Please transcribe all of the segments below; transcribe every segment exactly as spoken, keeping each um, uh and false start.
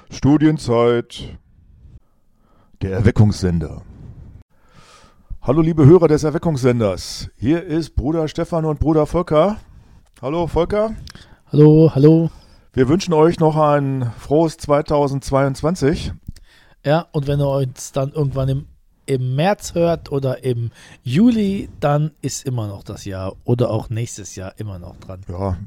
Studienzeit. Der Erweckungssender. Hallo liebe Hörer des Erweckungssenders. Hier ist Bruder Stefan und Bruder Volker. Hallo Volker. Hallo, hallo. Wir wünschen euch noch ein frohes zweitausendzweiundzwanzig. Ja, und wenn ihr uns dann irgendwann im, im März hört oder im Juli, dann ist immer noch das Jahr oder auch nächstes Jahr immer noch dran. Ja,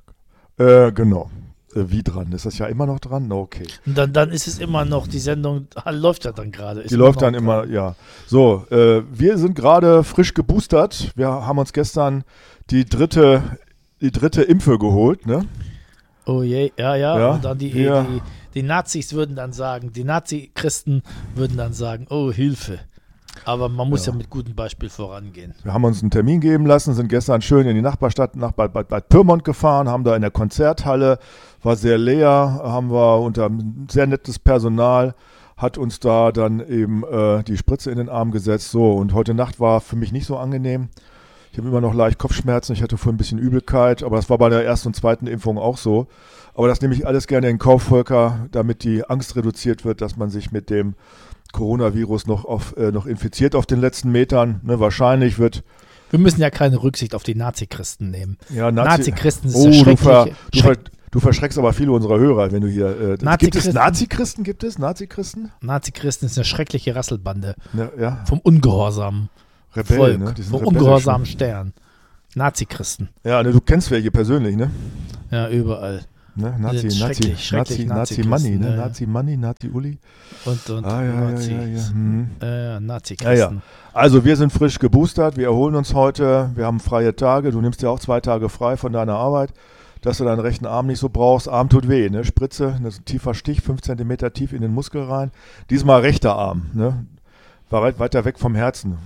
äh, genau. Äh, wie dran? Ist das ja immer noch dran? Okay. Und dann, dann ist es immer noch, die Sendung läuft ja dann gerade. Die läuft dann immer, ja. So, äh, wir sind gerade frisch geboostert. Wir haben uns gestern die dritte, die dritte Impfe geholt, ne? Oh je, ja, ja. Ja, und dann die, wir- die, die Nazis würden dann sagen, die Nazi-Christen würden dann sagen, oh Hilfe. Aber man muss ja, Ja. mit gutem Beispiel vorangehen. Wir haben uns einen Termin geben lassen, sind gestern schön in die Nachbarstadt nach Bad, Bad, Bad Pyrmont gefahren, haben da in der Konzerthalle, war sehr leer, haben wir unter sehr nettes Personal, hat uns da dann eben äh, die Spritze in den Arm gesetzt. So, und heute Nacht war für mich nicht so angenehm. Ich habe immer noch leicht Kopfschmerzen, ich hatte vorhin ein bisschen Übelkeit, aber das war bei der ersten und zweiten Impfung auch so. Aber das nehme ich alles gerne in Kauf, Volker, damit die Angst reduziert wird, dass man sich mit dem Coronavirus noch, auf, äh, noch infiziert auf den letzten Metern. Ne, wahrscheinlich wird Wir müssen ja keine Rücksicht auf die Nazi-Christen nehmen. ja, Nazi Nazi-Christen ist oh, ja du, schrecklich. ver, du, ver, schreck, du verschreckst aber viele unserer Hörer, wenn du hier. Äh, gibt es Nazi-Christen? Nazi-Christen? Gibt es Nazi-Christen? Nazi-Christen ist eine schreckliche Rasselbande Ja, ja. vom ungehorsamen Rebellen, Volk, ne? Die sind vom rebellisch. ungehorsamen Stern. Nazi-Christen. Ja, ne, du kennst welche persönlich, ne? Ja, überall. ne? Nazi, sind Nazi, schrecklich, schrecklich Nazi, Nazi Money, ne? ja, ja. Nazi Money, Nazi Uli. Und, und Ah, ja, ja, Nazis. ja, ja. Hm. Äh, ja, Ja, Nazi-Christen. ja. Also wir sind frisch geboostert, wir erholen uns heute, wir haben freie Tage, du nimmst ja auch zwei Tage frei von deiner Arbeit, dass du deinen rechten Arm nicht so brauchst. Arm tut weh, ne? Spritze, das ist ein tiefer Stich, fünf Zentimeter tief in den Muskel rein. Diesmal rechter Arm, ne? War weit, weiter weg vom Herzen.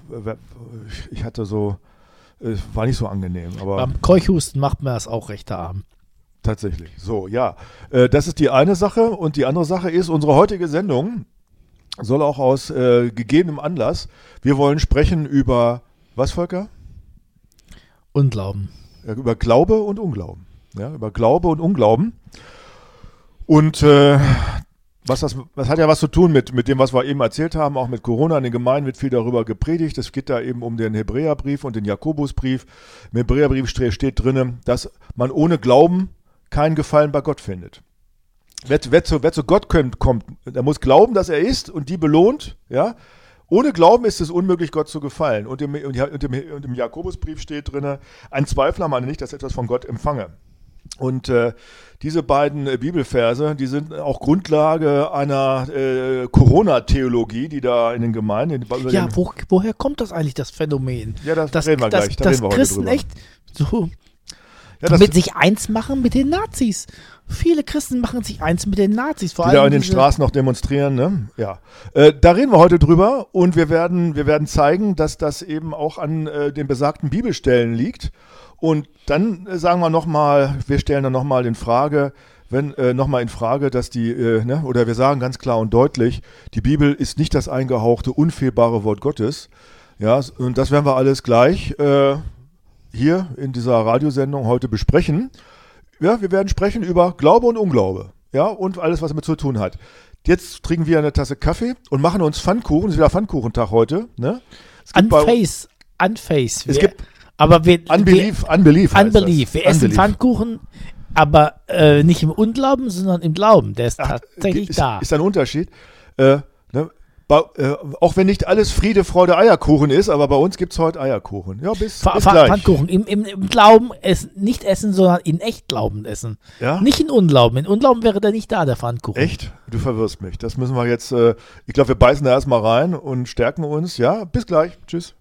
Ich hatte so, äh, war nicht so angenehm, aber Beim Keuchhusten macht man das auch rechter Arm. tatsächlich. So, ja. Äh, Das ist die eine Sache und die andere Sache ist, unsere heutige Sendung soll auch aus äh, gegebenem Anlass, wir wollen sprechen über, was Volker? Unglauben. Ja, über Glaube und Unglauben. Ja, über Glaube und Unglauben. Und äh, was das, das hat ja was zu tun mit, mit dem, was wir eben erzählt haben, auch mit Corona. In den Gemeinden wird viel darüber gepredigt. Es geht da eben um den Hebräerbrief und den Jakobusbrief. Im Hebräerbrief ste- steht drin, dass man ohne Glauben keinen Gefallen bei Gott findet. Wer, wer, zu, wer zu Gott kommt, kommt, der muss glauben, dass er ist und die belohnt. Ja? Ohne Glauben ist es unmöglich, Gott zu gefallen. Und im, und im, und im Jakobusbrief steht drin, ein Zweifler meine nicht, dass er etwas von Gott empfange. Und äh, diese beiden äh, Bibelverse, die sind auch Grundlage einer äh, Corona-Theologie, die da in den Gemeinden... In, Ja, wo, woher kommt das eigentlich, das Phänomen? ja, das Dass, reden wir dass, gleich. Da dass reden wir heute Christen drüber. echt so Ja, das, mit sich eins machen mit den Nazis. Viele Christen machen sich eins mit den Nazis. Vor die da allem in den diese- Straßen noch demonstrieren, ne? Ja. Äh, da reden wir heute drüber und wir werden, wir werden zeigen, dass das eben auch an äh, den besagten Bibelstellen liegt. Und dann äh, sagen wir nochmal, wir stellen dann nochmal in Frage, wenn äh, nochmal in Frage, dass die, äh, ne, oder wir sagen ganz klar und deutlich, die Bibel ist nicht das eingehauchte, unfehlbare Wort Gottes. Ja, und das werden wir alles gleich äh, hier in dieser Radiosendung heute besprechen. Ja, wir werden sprechen über Glaube und Unglaube. Ja, und alles, was damit zu tun hat. Jetzt trinken wir eine Tasse Kaffee und machen uns Pfannkuchen. Es ist wieder Pfannkuchentag heute. Ne? Es gibt bei- Unface. Unface. Es Wir- gibt aber wir, Unbelief, Unbelief wir, heißt Unbelief. das. Wir essen Unbelief. Pfannkuchen, aber äh, nicht im Unglauben, sondern im Glauben. Der ist Ach, tatsächlich ist, da. Ist ein Unterschied. Äh, ne? Bei, äh, auch wenn nicht alles Friede, Freude, Eierkuchen ist, aber bei uns gibt es heute Eierkuchen. Ja, bis, Pfa- bis Pfa- gleich. Pfannkuchen. Im, im, Im Glauben essen, nicht essen, sondern in echt Glauben essen. Ja? Nicht in Unglauben. In Unglauben wäre der nicht da, der Pfannkuchen. Echt? Du verwirrst mich. Das müssen wir jetzt, äh, ich glaube, wir beißen da erstmal rein und stärken uns. Ja, bis gleich. Tschüss.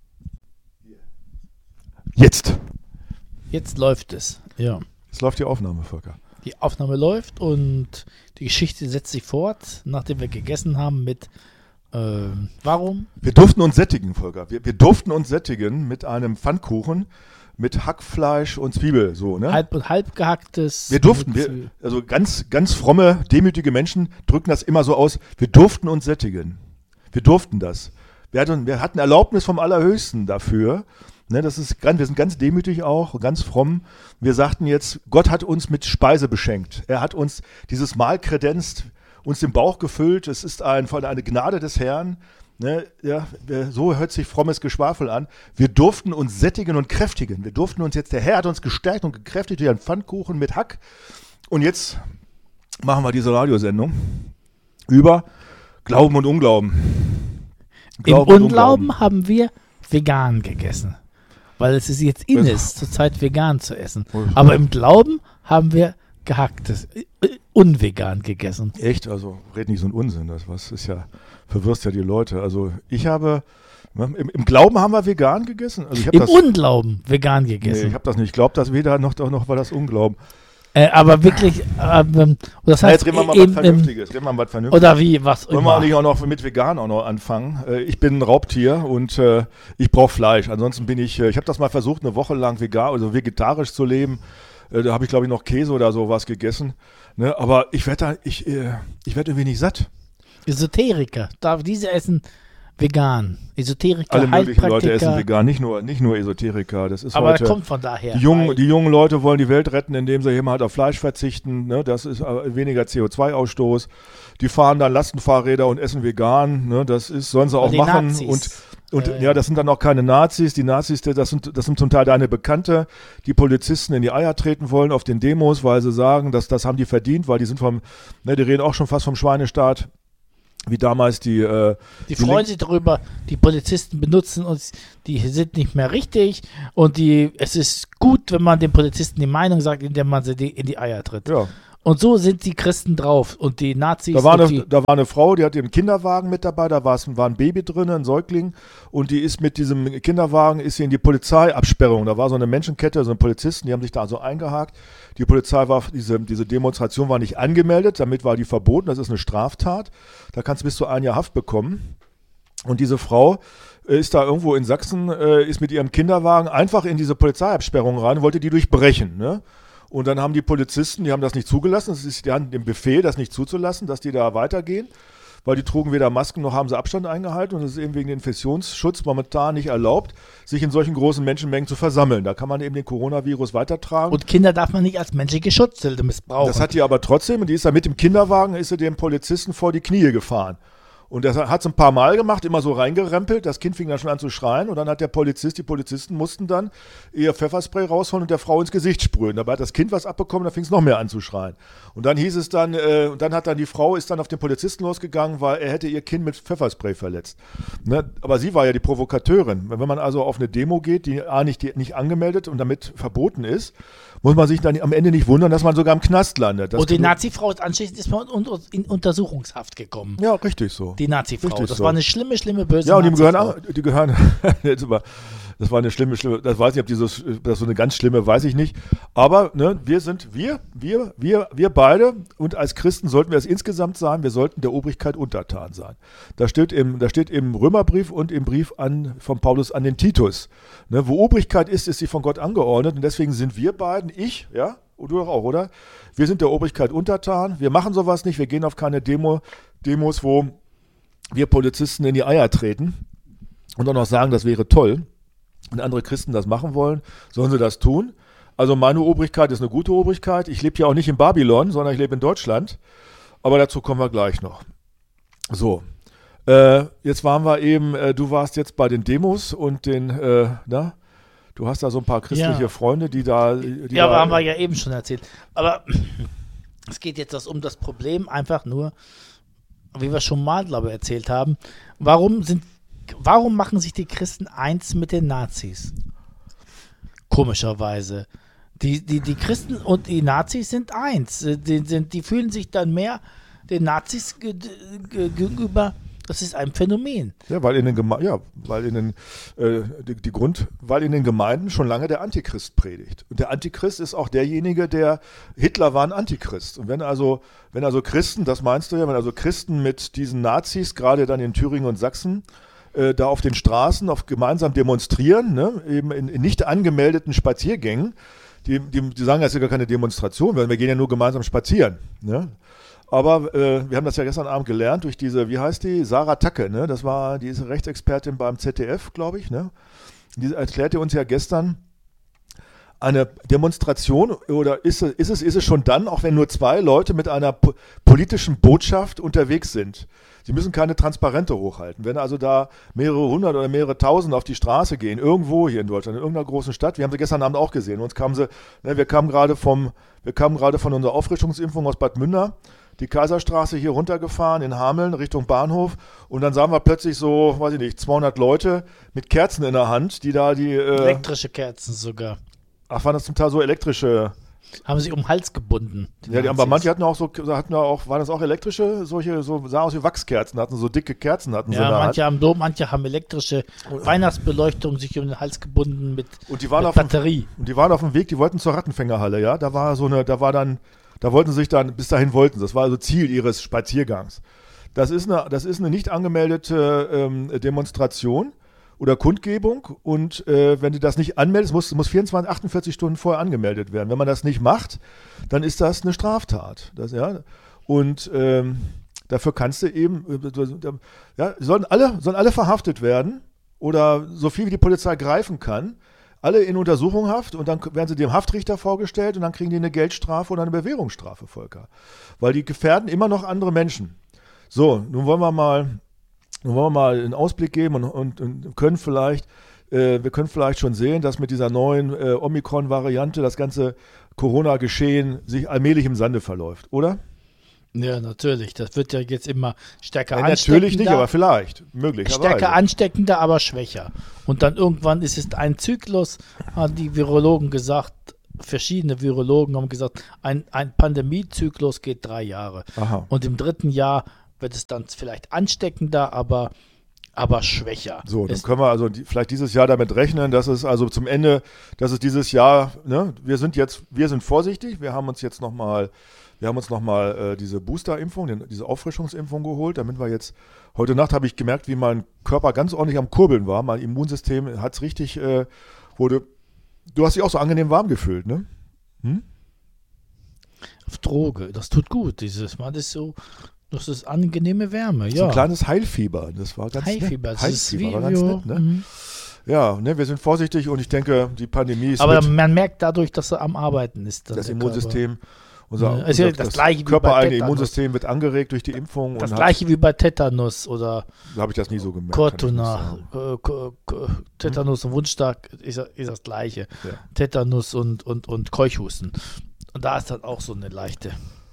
Jetzt. Jetzt läuft es. Ja. Jetzt läuft die Aufnahme, Volker. Die Aufnahme läuft und die Geschichte setzt sich fort, nachdem wir gegessen haben mit ähm, warum? Wir durften uns sättigen, Volker. Wir, wir durften uns sättigen mit einem Pfannkuchen, mit Hackfleisch und Zwiebel, so, ne? Halb und halb gehacktes. Wir durften, mit, wir, also ganz, ganz fromme, demütige Menschen drücken das immer so aus, wir durften uns sättigen. Wir durften das. Wir hatten, wir hatten Erlaubnis vom Allerhöchsten dafür. Ne, das ist, ganz- wir sind ganz demütig auch, ganz fromm. Wir sagten jetzt, Gott hat uns mit Speise beschenkt. Er hat uns dieses Mahl kredenzt uns den Bauch gefüllt. Es ist ein, von eine Gnade des Herrn. Ne, ja, so hört sich frommes Geschwafel an. Wir durften uns sättigen und kräftigen. Wir durften uns jetzt, der Herr hat uns gestärkt und gekräftigt durch einen Pfannkuchen mit Hack. Und jetzt machen wir diese Radiosendung über Glauben und Unglauben. Glauben Im und Unglauben, Unglauben haben wir vegan gegessen. Weil es ist jetzt in ist, zurzeit vegan zu essen. Aber im Glauben haben wir gehacktes, unvegan gegessen. Echt? Also red nicht so einen Unsinn. Das was ist ja, verwirrst ja die Leute. Also ich habe, im, im Glauben haben wir vegan gegessen. Also ich Im das, Unglauben vegan gegessen. Nee, ich habe das nicht. Ich glaube, das weder noch, doch noch war das Unglauben. Äh, aber wirklich, ähm, das heißt, jetzt reden wir mal was Vernünftiges. Reden wir mal was Vernünftiges. Oder wie, was Wollen wir nicht auch noch mit vegan auch noch anfangen? Äh, ich bin ein Raubtier und äh, ich brauche Fleisch. Ansonsten bin ich, äh, ich habe das mal versucht, eine Woche lang vegan, also vegetarisch zu leben. Äh, da habe ich, glaube ich, noch Käse oder sowas gegessen. Ne? Aber ich werde da, ich, äh, ich werde irgendwie nicht satt. Esoteriker, darf diese essen vegan. Esoteriker, alle möglichen Leute essen vegan, nicht nur, nicht nur Esoteriker. Das ist aber heute, das kommt von daher. Die jungen, die jungen Leute wollen die Welt retten, indem sie eben halt auf Fleisch verzichten. Ne? Das ist weniger C O zwei Ausstoß. Die fahren dann Lastenfahrräder und essen vegan. Ne? Das ist, sollen sie auch die machen. Nazis. Und, und äh, ja, das sind dann auch keine Nazis. Die Nazis, das sind, das sind zum Teil deine Bekannte, die Polizisten in die Eier treten wollen auf den Demos, weil sie sagen, dass das haben die verdient, weil die sind vom, ne, die reden auch schon fast vom Schweinestaat. Wie damals die... Äh, die, die freuen sich darüber, die Polizisten benutzen uns, die sind nicht mehr richtig und die, es ist gut, wenn man den Polizisten die Meinung sagt, indem man sie die, in die Eier tritt. Ja. Und so sind die Christen drauf und die Nazis... Da war, eine, die, da war eine Frau, die hatte einen Kinderwagen mit dabei, da war ein Baby drin, ein Säugling und die ist mit diesem Kinderwagen ist sie in die Polizeiabsperrung. Da war so eine Menschenkette, so ein Polizisten, die haben sich da so eingehakt. Die Polizei war, diese, diese Demonstration war nicht angemeldet, damit war die verboten, das ist eine Straftat. Da kannst du bis zu ein Jahr Haft bekommen. Und diese Frau äh, ist da irgendwo in Sachsen, äh, ist mit ihrem Kinderwagen einfach in diese Polizeiabsperrung rein und wollte die durchbrechen, ne? Und dann haben die Polizisten, die haben das nicht zugelassen, es ist, die hatten den Befehl, das nicht zuzulassen, dass die da weitergehen, weil die trugen weder Masken noch haben sie Abstand eingehalten und es ist eben wegen dem Infektionsschutz momentan nicht erlaubt, sich in solchen großen Menschenmengen zu versammeln. Da kann man eben den Coronavirus weitertragen. Und Kinder darf man nicht als menschliche Schutzhilfe missbrauchen. Das hat die aber trotzdem und die ist da mit dem Kinderwagen, ist sie dem Polizisten vor die Knie gefahren. Und das hat es ein paar Mal gemacht, immer so reingerempelt. Das Kind fing dann schon an zu schreien. Und dann hat der Polizist, die Polizisten mussten dann ihr Pfefferspray rausholen und der Frau ins Gesicht sprühen. Dabei hat das Kind was abbekommen, da fing es noch mehr an zu schreien. Und dann hieß es dann, äh, und dann hat dann die Frau, ist dann auf den Polizisten losgegangen, weil er hätte ihr Kind mit Pfefferspray verletzt. Ne? Aber sie war ja die Provokateurin. Wenn man also auf eine Demo geht, die A nicht, die, nicht angemeldet und damit verboten ist, muss man sich dann am Ende nicht wundern, dass man sogar im Knast landet. Das und die Nazi-Frau ist anschließend ist man in Untersuchungshaft gekommen. Ja, richtig so. Die Nazi-Frau. Richtig das so. war eine schlimme, schlimme, böse Ja, und die gehören Nazi-Frau. auch, die gehören, jetzt aber, das war eine schlimme, schlimme, das weiß ich nicht, ob dieses, das so eine ganz schlimme, weiß ich nicht. Aber, ne, wir sind, wir, wir, wir, wir beide und als Christen sollten wir es insgesamt sein, wir sollten der Obrigkeit untertan sein. Da steht im, da steht im Römerbrief und im Brief an, von Paulus an den Titus. Ne, wo Obrigkeit ist, ist sie von Gott angeordnet und deswegen sind wir beiden, ich, ja, und du doch auch, oder? Wir sind der Obrigkeit untertan, wir machen sowas nicht, wir gehen auf keine Demo, Demos, wo wir Polizisten in die Eier treten und auch noch sagen, das wäre toll. Wenn andere Christen das machen wollen, sollen sie das tun. Also meine Obrigkeit ist eine gute Obrigkeit. Ich lebe ja auch nicht in Babylon, sondern ich lebe in Deutschland. Aber dazu kommen wir gleich noch. So, äh, jetzt waren wir eben, äh, du warst jetzt bei den Demos und den, äh, na, du hast da so ein paar christliche Ja. Freunde, die da... Die ja, da, aber haben wir ja eben schon erzählt. Aber es geht jetzt das um das Problem einfach nur, wie wir schon mal, glaube ich, erzählt haben, warum sind, warum machen sich die Christen eins mit den Nazis? Komischerweise. Die, die, die Christen und die Nazis sind eins. Die, sind, die fühlen sich dann mehr den Nazis ge- ge- gegenüber. Das ist ein Phänomen. Ja, weil in den Geme- ja, weil in den äh, die, die Grund, weil in den Gemeinden schon lange der Antichrist predigt. Und der Antichrist ist auch derjenige, der Hitler war ein Antichrist. Und wenn also, wenn also Christen, das meinst du ja, wenn also Christen mit diesen Nazis, gerade dann in Thüringen und Sachsen, äh, da auf den Straßen auf gemeinsam demonstrieren, ne, eben in, in nicht angemeldeten Spaziergängen, die, die, die sagen, das ist ja gar keine Demonstration, weil wir gehen ja nur gemeinsam spazieren. Ne? Aber äh, wir haben das ja gestern Abend gelernt durch diese, wie heißt die, Sarah Tacke, ne? Das war diese Rechtsexpertin beim Z D F, glaube ich, ne? Die erklärte uns ja gestern, eine Demonstration oder ist es, ist es, ist es schon dann, auch wenn nur zwei Leute mit einer po- politischen Botschaft unterwegs sind? Sie müssen keine Transparente hochhalten. Wenn also da mehrere hundert oder mehrere tausend auf die Straße gehen, irgendwo hier in Deutschland, in irgendeiner großen Stadt, wir haben sie gestern Abend auch gesehen, uns kamen sie, ne, wir kamen gerade vom, wir kamen gerade von unserer Auffrischungsimpfung aus Bad Münder, die Kaiserstraße hier runtergefahren in Hameln Richtung Bahnhof und dann sahen wir plötzlich so, weiß ich nicht, zweihundert Leute mit Kerzen in der Hand, die da die... Äh, Elektrische Kerzen sogar. Ach, waren das zum Teil so elektrische... Haben sie um den Hals gebunden. Ja, die, aber manche hatten auch so, hatten auch, waren das auch elektrische, solche, so, sah aus wie Wachskerzen, hatten so dicke Kerzen hatten sie Ja, in der manche Hand. haben so, manche haben elektrische Weihnachtsbeleuchtung sich um den Hals gebunden mit, Und die waren mit auf dem, Batterie. und die waren auf dem Weg, die wollten zur Rattenfängerhalle, ja, da war so eine, da war dann, da wollten sie sich dann, bis dahin wollten sie, das war also Ziel ihres Spaziergangs. Das ist eine, das ist eine nicht angemeldete ähm, Demonstration oder Kundgebung und äh, wenn du das nicht anmeldest, muss, muss vierundzwanzig, achtundvierzig Stunden vorher angemeldet werden. Wenn man das nicht macht, dann ist das eine Straftat. Das, ja, und ähm, dafür kannst du eben, äh, ja, sollen alle, sollen alle verhaftet werden oder so viel wie die Polizei greifen kann, alle in Untersuchungshaft und dann werden sie dem Haftrichter vorgestellt und dann kriegen die eine Geldstrafe oder eine Bewährungsstrafe, Volker. Weil die gefährden immer noch andere Menschen. So, nun wollen wir mal... Nun wollen wir mal einen Ausblick geben und, und, und können vielleicht, äh, wir können vielleicht schon sehen, dass mit dieser neuen äh, Omikron-Variante das ganze Corona-Geschehen sich allmählich im Sande verläuft, oder? Ja, natürlich. Das wird ja jetzt immer stärker Ja, ansteckender. natürlich nicht, aber vielleicht, möglicherweise. Stärker ansteckender, aber schwächer. Und dann irgendwann ist es ein Zyklus, haben die Virologen gesagt, verschiedene Virologen haben gesagt, ein, ein Pandemiezyklus geht drei Jahre. Aha. Und im dritten Jahr wird es dann vielleicht ansteckender, aber, aber schwächer. So, dann Es- können wir also die, vielleicht dieses Jahr damit rechnen, dass es also zum Ende, dass es dieses Jahr, ne, wir sind jetzt, wir sind vorsichtig, wir haben uns jetzt nochmal, wir haben uns nochmal äh, diese Booster-Impfung, den, diese Auffrischungsimpfung geholt, damit wir jetzt, heute Nacht habe ich gemerkt, wie mein Körper ganz ordentlich am Kurbeln war, mein Immunsystem hat es richtig, äh, wurde, du hast dich auch so angenehm warm gefühlt, ne? Hm? Auf Droge, das tut gut. Dieses Mal ist so, das ist angenehme Wärme. So Ja, ein kleines Heilfieber, das war ganz Highfieber. nett. Das ist wie, war ganz ja, nett, ne? mhm. Ja, ne, wir sind vorsichtig und ich denke, die Pandemie ist Aber mit, man merkt dadurch, dass er am Arbeiten ist. dann das der Immunsystem, unser, Ja, ist ja unser das Gleiche wie bei körpereigene Tetanus. Immunsystem wird angeregt durch die Impfung. Körper. Das und gleiche wie bei Tetanus oder Da habe ich das nie so gemerkt. kann ich nicht Cortuna. sagen. Äh, Ko- Ko- Tetanus und Wundstark ist, ist das gleiche. Ja. Tetanus und, und, und Keuchhusten. Und da ist dann auch so eine leichte.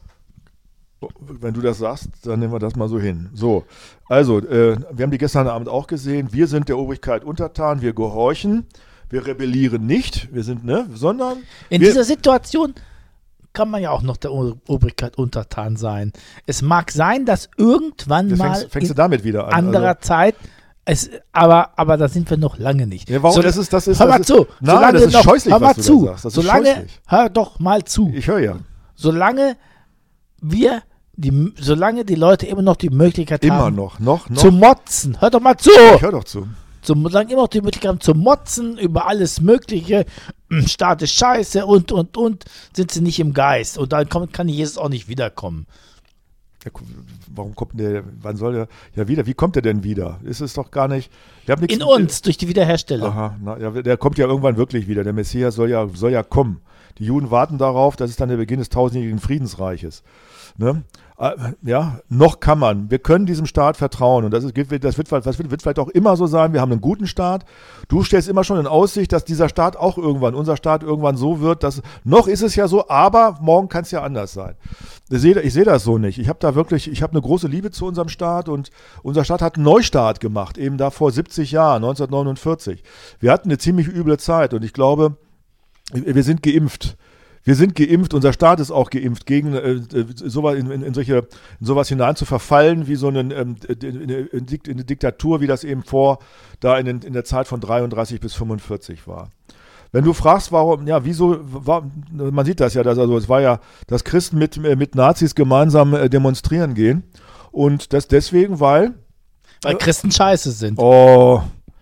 Wenn du das sagst, dann nehmen wir das mal so hin. So, also, äh, wir haben die gestern Abend auch gesehen. Wir sind der Obrigkeit untertan, wir gehorchen, wir rebellieren nicht, wir sind, ne, sondern In wir, dieser Situation kann man ja auch noch der O- Obrigkeit untertan sein. Es mag sein, dass irgendwann das mal fängst, fängst du in damit wieder an. anderer Also, Zeit, es, aber, aber da sind wir noch lange nicht. ja, warum? So- das ist, das ist, hör das mal ist, zu. Nein, solange das ist noch, scheußlich, hör mal was du zu. da sagst. Das ist solange, scheußlich. hör doch mal zu. Ich höre ja. Solange wir, die, solange die Leute immer noch die Möglichkeit Immer haben, noch, noch, noch. zu motzen. Hör doch mal zu. Ich höre doch zu. Zum, solange immer noch die Möglichkeit haben, zu motzen über alles Mögliche, Staat ist scheiße und, und, und, sind sie nicht im Geist. Und dann kommt, kann Jesus auch nicht wiederkommen. Ja, gu- warum kommt der, wann soll der, ja wieder, wie kommt der denn wieder? Ist es doch gar nicht, wir haben nichts In uns, durch die Wiederherstellung. Aha, na, ja, der kommt ja irgendwann wirklich wieder. Der Messias soll ja, soll ja kommen. Die Juden warten darauf, das ist dann der Beginn des tausendjährigen Friedensreiches. Ne? Äh, Ja, noch kann man. Wir können diesem Staat vertrauen und das, ist, das, wird, das wird, wird vielleicht auch immer so sein. Wir haben einen guten Staat. Du stellst immer schon in Aussicht, dass dieser Staat auch irgendwann, unser Staat irgendwann so wird, dass noch ist es ja so, aber morgen kann es ja anders sein. Ich sehe, ich sehe das so nicht. Ich habe da wirklich, ich habe eine große Liebe zu unserem Staat und unser Staat hat einen Neustart gemacht, eben da vor siebzig Jahren, neunzehnhundertneunundvierzig. Wir hatten eine ziemlich üble Zeit und ich glaube, wir sind geimpft. Wir sind geimpft, unser Staat ist auch geimpft, gegen äh, sowas, in, in, in, solche, in sowas hinein zu verfallen, wie so eine, ähm, in, in, in eine Diktatur, wie das eben vor, da in, in der Zeit von dreiunddreißig bis fünfundvierzig war. Wenn du fragst, warum, ja, wieso, war, man sieht das ja, dass, also es war ja, dass Christen mit, mit Nazis gemeinsam äh, demonstrieren gehen und das deswegen, weil, Weil Christen scheiße sind. oh,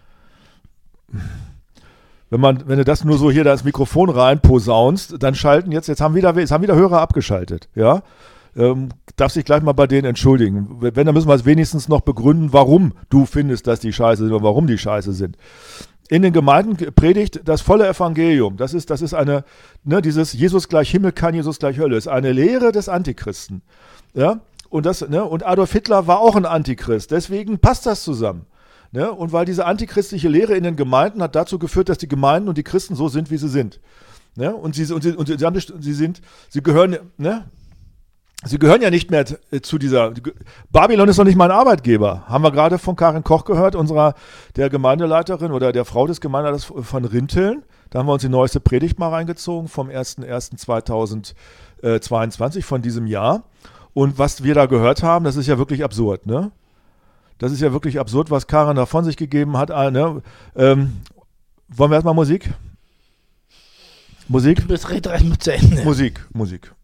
Wenn, man, wenn du das nur so hier da ins Mikrofon rein posaunst, dann schalten jetzt, jetzt haben wieder, jetzt haben wieder Hörer abgeschaltet, ja. Ähm, darfst dich gleich mal bei denen entschuldigen. Wenn, dann müssen wir es wenigstens noch begründen, warum du findest, dass die scheiße sind oder warum die scheiße sind. in den Gemeinden predigt das volle Evangelium. Das ist, das ist eine, ne, dieses Jesus gleich Himmel, kein Jesus gleich Hölle, ist eine Lehre des Antichristen. Ja, und, das, ne, und Adolf Hitler war auch ein Antichrist, deswegen passt das zusammen. Ne? Und weil diese antichristliche Lehre in den Gemeinden hat dazu geführt, dass die Gemeinden und die Christen so sind, wie sie sind. Ne? Und, sie, und, sie, und sie, haben, sie, sind, sie gehören, ne? Sie gehören ja nicht mehr zu dieser, Babylon ist noch nicht mein Arbeitgeber. Haben wir gerade von Karin Koch gehört, unserer, der Gemeindeleiterin oder der Frau des Gemeindeleiters von Rinteln. Da haben wir uns die neueste Predigt mal reingezogen vom erster erster zweitausendzweiundzwanzig von diesem Jahr. Und was wir da gehört haben, das ist ja wirklich absurd, ne? Das ist ja wirklich absurd, was Karin da von sich gegeben hat. Ne? Ähm, wollen wir erstmal Musik? Musik? Bis red direkt zu Ende. Musik, Musik.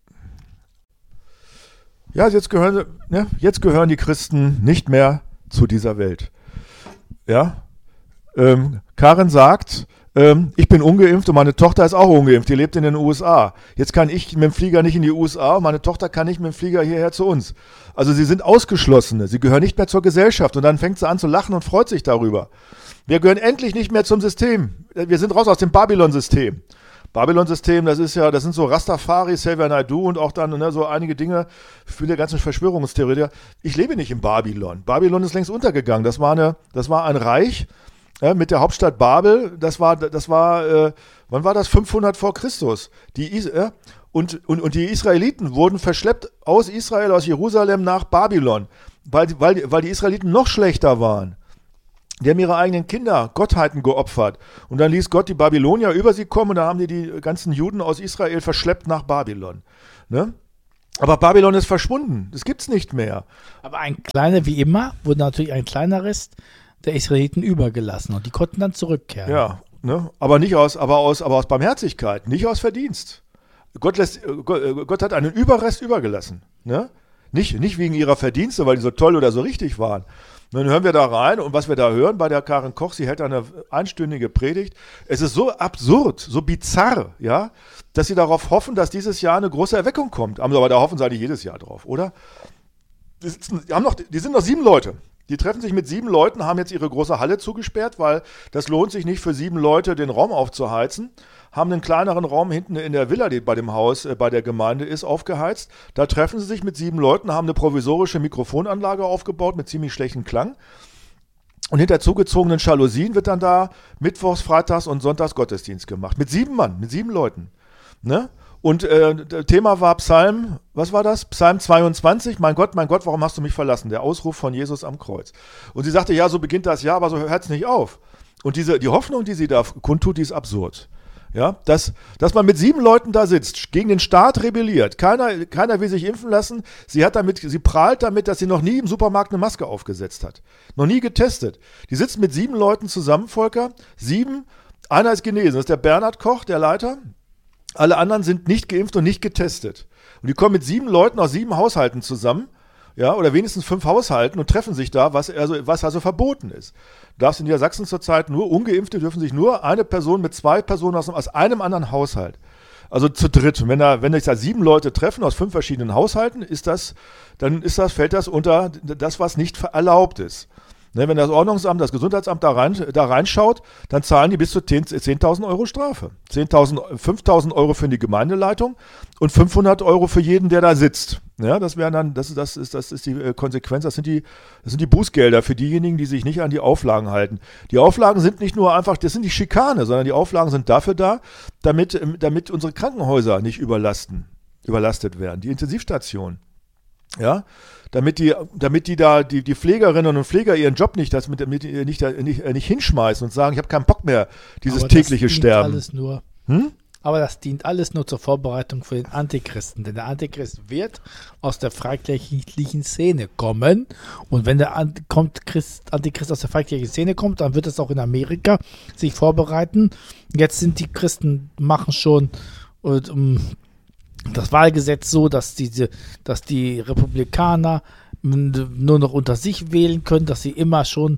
Ja, jetzt gehören, ne, jetzt gehören die Christen nicht mehr zu dieser Welt. Ja, ähm, Karin sagt, ähm, ich bin ungeimpft und meine Tochter ist auch ungeimpft, die lebt in den U S A. Jetzt kann ich mit dem Flieger nicht in die U S A und meine Tochter kann nicht mit dem Flieger hierher zu uns. Also sie sind Ausgeschlossene, sie gehören nicht mehr zur Gesellschaft und dann fängt sie an zu lachen und freut sich darüber. Wir gehören endlich nicht mehr zum System. Wir sind raus aus dem Babylon-System. Babylon-System, das ist ja, das sind so Rastafari, Xavier Naidoo und auch dann ne, so einige Dinge für die ganzen Verschwörungstheoretiker. Ich lebe nicht in Babylon. Babylon ist längst untergegangen. Das war eine, das war ein Reich äh, mit der Hauptstadt Babel. Das war, das war, äh, wann war das? fünfhundert vor Christus. Die äh, und, und, und die Israeliten wurden verschleppt aus Israel, aus Jerusalem nach Babylon, weil, weil, weil die Israeliten noch schlechter waren. Die haben ihre eigenen Kinder, Gottheiten geopfert. Und dann ließ Gott die Babylonier über sie kommen und da haben die die ganzen Juden aus Israel verschleppt nach Babylon. Ne? Aber Babylon ist verschwunden. Das gibt's nicht mehr. Aber ein kleiner, wie immer, wurde natürlich ein kleiner Rest der Israeliten übergelassen und die konnten dann zurückkehren. Ja, ne? aber nicht aus, aber aus, aber aus Barmherzigkeit, nicht aus Verdienst. Gott, lässt, Gott, Gott hat einen Überrest übergelassen. Ne? Nicht, nicht wegen ihrer Verdienste, weil die so toll oder so richtig waren. Dann hören wir da rein und was wir da hören bei der Karin Koch, sie hält eine einstündige Predigt. Es ist so absurd, so bizarr, ja, dass sie darauf hoffen, dass dieses Jahr eine große Erweckung kommt. Aber da hoffen sie eigentlich jedes Jahr drauf, oder? Die, sitzen, die, haben noch, die sind noch sieben Leute. Die treffen sich mit sieben Leuten, haben jetzt ihre große Halle zugesperrt, weil das lohnt sich nicht für sieben Leute, den Raum aufzuheizen. Haben einen kleineren Raum hinten in der Villa, die bei dem Haus, äh, bei der Gemeinde ist, aufgeheizt. Da treffen sie sich mit sieben Leuten, haben eine provisorische Mikrofonanlage aufgebaut mit ziemlich schlechtem Klang. Und hinter zugezogenen Jalousien wird dann da mittwochs, freitags und sonntags Gottesdienst gemacht. Mit sieben Mann, mit sieben Leuten. Ne? Und äh, das Thema war Psalm, was war das? Psalm zweiundzwanzig, mein Gott, mein Gott, warum hast du mich verlassen? Der Ausruf von Jesus am Kreuz. Und sie sagte, ja, so beginnt das Jahr, aber so hört es nicht auf. Und diese, die Hoffnung, die sie da kundtut, die ist absurd. Ja, dass, dass man mit sieben Leuten da sitzt, gegen den Staat rebelliert. Keiner, keiner will sich impfen lassen. Sie hat damit, sie prahlt damit, dass sie noch nie im Supermarkt eine Maske aufgesetzt hat. Noch nie getestet. Die sitzt mit sieben Leuten zusammen, Volker. Sieben, einer ist genesen. Das ist der Bernhard Koch, der Leiter. Alle anderen sind nicht geimpft und nicht getestet. Und die kommen mit sieben Leuten aus sieben Haushalten zusammen. Ja, oder wenigstens fünf Haushalten und treffen sich da, was also, was also verboten ist. Du darfst in Niedersachsen zurzeit nur, Ungeimpfte dürfen sich nur eine Person mit zwei Personen aus, aus einem anderen Haushalt. Also zu dritt. Und wenn da, wenn sich da sieben Leute treffen aus fünf verschiedenen Haushalten, ist das, dann ist das, fällt das unter das, was nicht erlaubt ist. Ne, wenn das Ordnungsamt, das Gesundheitsamt da, rein, da reinschaut, dann zahlen die bis zu zehntausend Euro Strafe. zehntausend, fünftausend Euro für die Gemeindeleitung und fünfhundert Euro für jeden, der da sitzt. Ja, das wären dann, das, das, ist, das ist die Konsequenz, das sind die, das sind die Bußgelder für diejenigen, die sich nicht an die Auflagen halten. Die Auflagen sind nicht nur einfach, das sind die Schikane, sondern die Auflagen sind dafür da, damit, damit unsere Krankenhäuser nicht überlasten, überlastet werden, die Intensivstationen. Ja, damit die, damit die da, die, die Pflegerinnen und Pfleger ihren Job nicht, das mit, mit, nicht, nicht, nicht hinschmeißen und sagen, ich habe keinen Bock mehr, dieses Aber tägliche das dient Sterben. Alles nur, hm? Aber das dient alles nur zur Vorbereitung für den Antichristen, denn der Antichrist wird aus der freikirchlichen Szene kommen und wenn der Ant- kommt Christ, Antichrist aus der freikirchlichen Szene kommt, dann wird es auch in Amerika sich vorbereiten. Jetzt sind die Christen, machen schon und, um, das Wahlgesetz so, dass diese, dass die Republikaner nur noch unter sich wählen können, dass sie immer schon,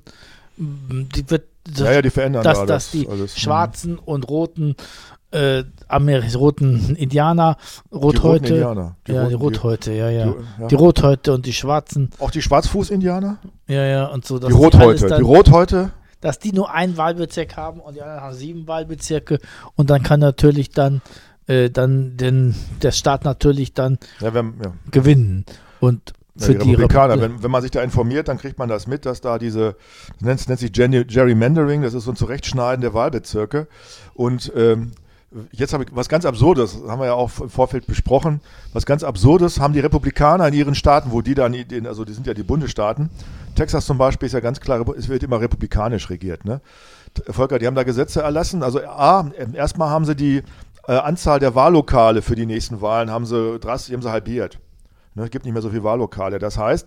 die wird, ja, ja, die verändern dass, da dass das die alles. schwarzen und roten, äh, Ameri- roten Indianer, Rothäute, Die roten Indianer. Die ja, die roten- Rothäute, ja, ja, die- ja. die Rothäute und die Schwarzen, Auch die Schwarzfuß-Indianer? ja, ja, und so. dass Die alles Rothäute. dann- Die Rothäute? dass die nur einen Wahlbezirk haben und die anderen haben sieben Wahlbezirke und dann kann natürlich dann, äh, dann den, der Staat natürlich dann ja, wir, ja. gewinnen. Und für ja, die die Republikaner, Repub- wenn, wenn man sich da informiert, dann kriegt man das mit, dass da diese, das nennt, das nennt sich Gen- Gerrymandering, das ist so ein Zurechtschneiden der Wahlbezirke. Und ähm, jetzt habe ich was ganz Absurdes, das haben wir ja auch im Vorfeld besprochen, was ganz Absurdes haben die Republikaner in ihren Staaten, wo die dann, also die sind ja die Bundesstaaten, Texas zum Beispiel ist ja ganz klar, es wird immer republikanisch regiert, ne? Volker, die haben da Gesetze erlassen, also A, erstmal haben sie die äh, Anzahl der Wahllokale für die nächsten Wahlen, haben sie drastisch, haben sie halbiert. Ne? Es gibt nicht mehr so viele Wahllokale, das heißt,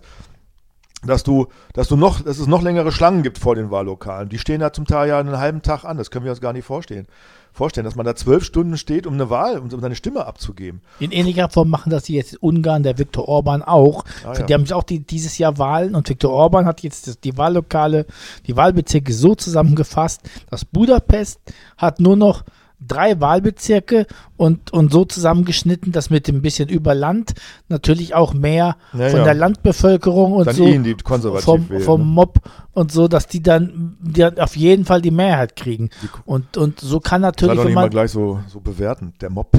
dass du, dass du noch, dass es noch längere Schlangen gibt vor den Wahllokalen. Die stehen da zum Teil ja einen halben Tag an, das können wir uns gar nicht vorstellen. Vorstellen, dass man da zwölf Stunden steht, um eine Wahl, um seine Stimme abzugeben. In ähnlicher Form machen das jetzt in Ungarn, der Viktor Orban auch. Ah, die ja. haben sich auch die, dieses Jahr Wahlen und Viktor Orban hat jetzt das, die Wahllokale, die Wahlbezirke so zusammengefasst, dass Budapest hat nur noch drei Wahlbezirke und, und so zusammengeschnitten, dass mit dem bisschen über Land natürlich auch mehr Ja, von ja. der Landbevölkerung und Dann so ihn, die konservativ vom, wählen, vom ne? Mob und so, dass die dann, die dann auf jeden Fall die Mehrheit kriegen. Und, und so kann Sei natürlich, doch wenn nicht mal man, gleich so, so bewerten, der Mob.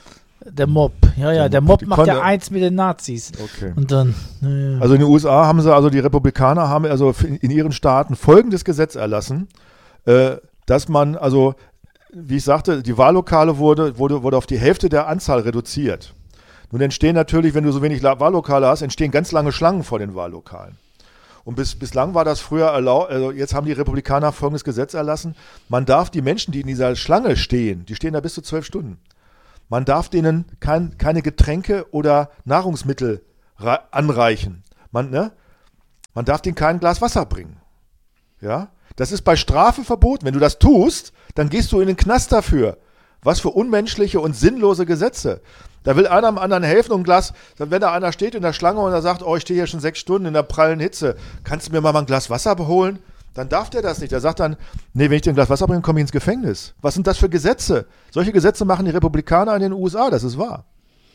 der Mob, ja, ja, Der der Mob, Mob die macht ja konnte- eins mit den Nazis. Okay. Und dann, naja. Also in den U S A haben sie, also die Republikaner haben also in ihren Staaten folgendes Gesetz erlassen, äh, dass man, also wie ich sagte, die Wahllokale wurde, wurde, wurde auf die Hälfte der Anzahl reduziert. Nun entstehen natürlich, wenn du so wenig La- Wahllokale hast, entstehen ganz lange Schlangen vor den Wahllokalen. Und bis, bislang war das früher erlaubt, also jetzt haben die Republikaner folgendes Gesetz erlassen, man darf die Menschen, die in dieser Schlange stehen, die stehen da bis zu zwölf Stunden, man darf denen kein, keine Getränke oder Nahrungsmittel ra- anreichen. Man, ne? Man darf denen kein Glas Wasser bringen. Ja? Das ist bei Strafe verboten. Wenn du das tust, dann gehst du in den Knast dafür. Was für unmenschliche und sinnlose Gesetze. Da will einer am anderen helfen und ein Glas, wenn da einer steht in der Schlange und er sagt, oh, ich stehe hier schon sechs Stunden in der prallen Hitze, kannst du mir mal ein Glas Wasser holen? Dann darf der das nicht. Der sagt dann, nee, wenn ich dir ein Glas Wasser bringe, komme ich ins Gefängnis. Was sind das für Gesetze? Solche Gesetze machen die Republikaner in den U S A, das ist wahr.